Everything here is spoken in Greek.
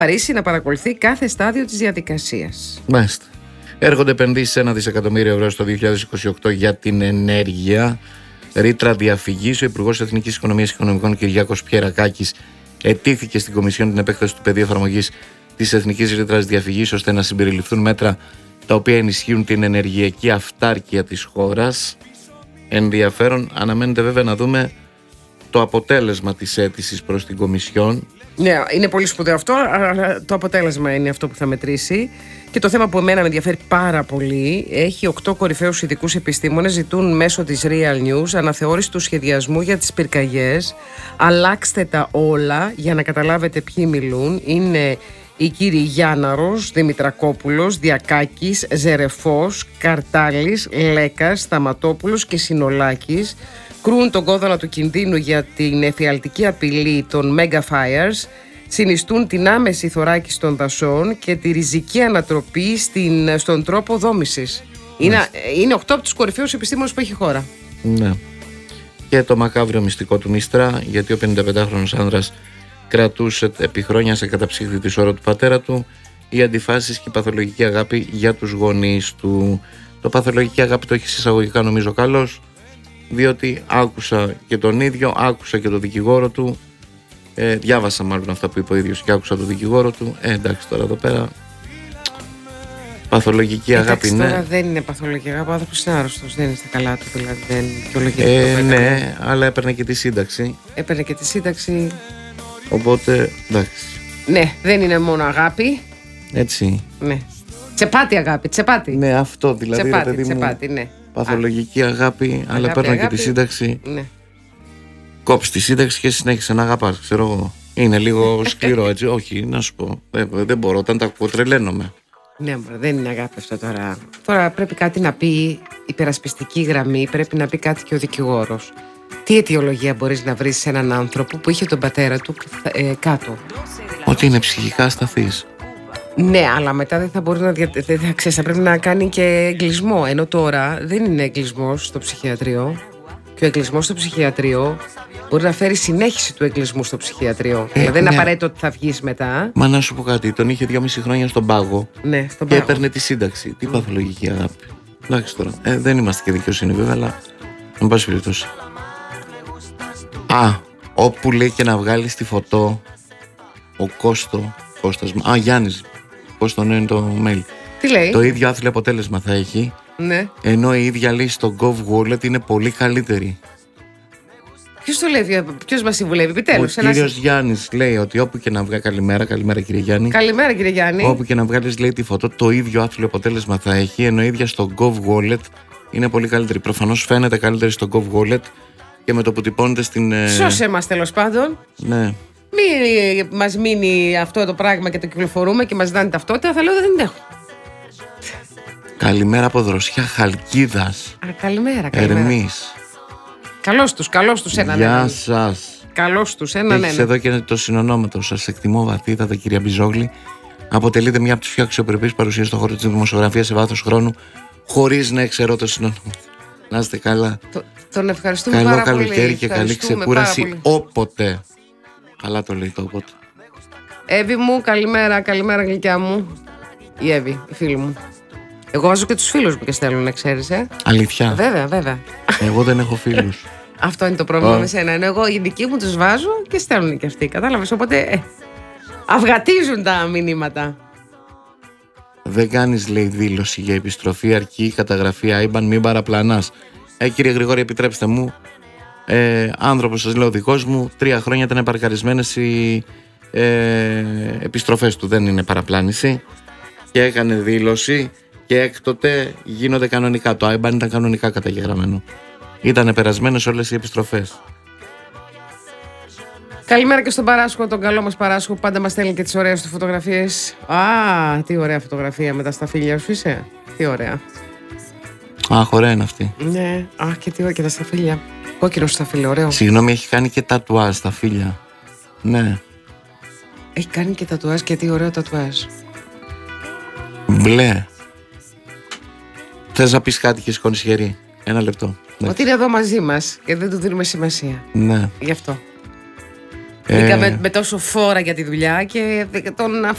Παρίσι να παρακολουθεί κάθε στάδιο της διαδικασίας. Μάλιστα. Έρχονται επενδύσεις 1 δισεκατομμύριο ευρώ στο 2028 για την ενέργεια. Ρήτρα διαφυγής. Ο Υπουργός Εθνικής Οικονομίας και Οικονομικών Κυριάκος Πιερακάκης ετήθηκε στην Κομισιόν την επέκταση του πεδίου εφαρμογής της Εθνικής Ρήτρας Διαφυγής ώστε να συμπεριληφθούν μέτρα τα οποία ενισχύουν την ενεργειακή αυτάρκεια της χώρας. Ενδιαφέρον. Αναμένεται βέβαια να δούμε το αποτέλεσμα της αίτησης προς την Κομισιόν. Ναι, είναι πολύ σπουδαίο αυτό, αλλά το αποτέλεσμα είναι αυτό που θα μετρήσει. Και το θέμα που εμένα με ενδιαφέρει πάρα πολύ, έχει 8 κορυφαίους ειδικούς επιστήμονες, ζητούν μέσω της Real News αναθεώρηση του σχεδιασμού για τις πυρκαγιές. Αλλάξτε τα όλα για να καταλάβετε ποιοι μιλούν. Είναι οι κύριοι Γιάνναρος, Δημητρακόπουλος, Διακάκης, Ζερεφός, Καρτάλης, Λέκας, Σταματόπουλος και Συνολάκης. Κρούν τον κόδωνα του κινδύνου για την εφιαλτική απειλή των Mega Fires, συνιστούν την άμεση θωράκιση των δασών και τη ριζική ανατροπή στον τρόπο δόμησης. Είναι 8 από τους κορυφαίους επιστήμονες που έχει η χώρα. Ναι. Και το μακάβριο μυστικό του Μίστρα, γιατί ο 55χρονος άνδρας κρατούσε επί χρόνια σε καταψύχτη τη σώρο του πατέρα του, οι αντιφάσεις και η παθολογική αγάπη για τους γονείς του. Το παθολογική αγάπη το έχει συσσαγωγικά νομίζω καλώς, διότι άκουσα και τον ίδιο, άκουσα και τον δικηγόρο του, διάβασα μάλλον αυτά που είπε ο ίδιος και άκουσα τον δικηγόρο του. Εντάξει, τώρα εδώ πέρα παθολογική αγάπη, ναι. Τώρα δεν είναι παθολογική αγάπη, ο άνθρωπος είναι άρρωστος, δεν είναι στα καλά του, δηλαδή δεν δικαιολογείται. Ναι, αλλά έπαιρνε και τη σύνταξη. Οπότε, εντάξει. Ναι, δεν είναι μόνο αγάπη. Έτσι. Ναι. Τσεπάτη αγάπη, τσεπάτη. Ναι, αυτό δηλαδή. Τσεπάτη, ναι. Παθολογική αγάπη, αλλά παίρνω και τη σύνταξη. Ναι. Κόψει τη σύνταξη και συνέχισε να αγαπάς, ξέρω εγώ. Είναι λίγο σκληρό έτσι. Όχι, να σου πω. Δεν μπορώ, όταν τα ακούω τρελαίνομαι. Ναι, δεν είναι αγάπη αυτό τώρα. Τώρα πρέπει κάτι να πει η περασπιστική γραμμή, πρέπει να πει κάτι και ο δικηγόρος. Τι αιτιολογία μπορείς να βρεις σε έναν άνθρωπο που είχε τον πατέρα του κάτω? Ότι είναι ψυχικά ασταθής. Ναι, αλλά μετά δεν θα μπορεί να θα πρέπει να κάνει και εγκλισμό. Ενώ τώρα δεν είναι εγκλισμός στο ψυχιατρίο. Και ο εγκλισμός στο ψυχιατρίο μπορεί να φέρει συνέχιση του εγκλισμού στο ψυχιατρίο. Δηλαδή δεν είναι απαραίτητο ότι θα βγεις μετά. Μα να σου πω κάτι, τον είχε 2,5 χρόνια στον πάγο. Ναι, στον και πάγο. έπαιρνε τη σύνταξη. Τι παθολογική αγάπη. Εντάξει τώρα. Δεν είμαστε και δικαιοσύνη βέβαια, αλλά εν πάση περιπτώσει. Όπου λέει και να βγάλει τη φωτό ο Κώστας. Γιάννης. Πώς το είναι το mail. Τι λέει? Το ίδιο άθλιο αποτέλεσμα θα έχει. Ναι. Ενώ η ίδια λέει στο Gov Wallet είναι πολύ καλύτερη. Ποιος το λέει, ποιος μας συμβουλεύει, επιτέλους? Ο κύριος Γιάννης λέει ότι όπου και να βγάλει. Καλημέρα κύριε Γιάννη. Καλημέρα κύριε Γιάννη. Όπου και να βγάλεις, λέει, τη φωτό, το ίδιο άθλιο αποτέλεσμα θα έχει. Ενώ η ίδια στο Gov Wallet είναι πολύ καλύτερη. Προφανώς φαίνεται καλύτερη στο Gov Wallet και με το που τυπώνεται στην. Σώσε μας τέλος πάντων. Ναι. Μην μας μείνει αυτό το πράγμα και το κυκλοφορούμε και μας ζητάνε ταυτότητα, θα λέω δεν την έχω. Καλημέρα από Δροσιά Χαλκίδας. Καλημέρα. Ερμής. Καλώς τους έναν. Γεια σας. Καλώς τους έναν. Έχεις εδώ και το συνονόμετρο. Σας εκτιμώ βαθύτατα, κυρία Μπιζόγλη. Αποτελείται μια από τις πιο αξιοπρεπείς παρουσίες στον χώρο της δημοσιογραφίας σε βάθος χρόνου, χωρίς να εξαιρώ το συνονόμετρο. Να είστε καλά. Τον ευχαριστούμε πάρα πολύ. Καλό καλοκαίρι και καλή ξεκούραση όποτε. Καλά το λέει το όποτε. Εύη μου, καλημέρα γλυκιά μου. Η Εύη, η φίλη μου. Εγώ βάζω και τους φίλους μου και στέλνουν, να ξέρεις, Αλήθεια? Βέβαια. Εγώ δεν έχω φίλους. Αυτό είναι το πρόβλημα με σένα. Ενώ εγώ οι δικοί μου τους βάζω και στέλνουν και αυτοί. Κατάλαβες, οπότε αυγατίζουν τα μηνύματα. Δεν κάνεις, λέει, δήλωση για επιστροφή, αρκεί η καταγραφή IBAN, μην παραπλανάς. Κύριε Γρηγόρη, επιτρέψτε μου. Άνθρωπος, σας λέω, δικός μου, 3 χρόνια ήταν παρκαρισμένες οι επιστροφές του. Δεν είναι παραπλάνηση. Και έκανε δήλωση και έκτοτε γίνονται κανονικά. Το IBAN ήταν κανονικά καταγεγραμμένο. Ήταν περασμένες όλες οι επιστροφές. Καλημέρα και στον Παράσχο, τον καλό μας Παράσχο που πάντα μας στέλνει και τις ωραίες του φωτογραφίες. Τι ωραία φωτογραφία με τα σταφύλια σου είσαι. Τι ωραία. Ωραία είναι αυτή. Ναι, και τι ωραία και τα σταφύλια. Κόκκινο σταφύλιο, ωραίο. Συγγνώμη, έχει κάνει και τατουάζ στα φίλια. Ναι. Έχει κάνει και τατουάζ και τι ωραίο τατουάζ. Μπλε. Θες να πεις κάτι και σηκώνεις χέρι? Ένα λεπτό. Ότι είναι εδώ μαζί μας και δεν του δίνουμε σημασία. Ναι. Γι' αυτό. Με τόσο φόρα για τη δουλειά και τον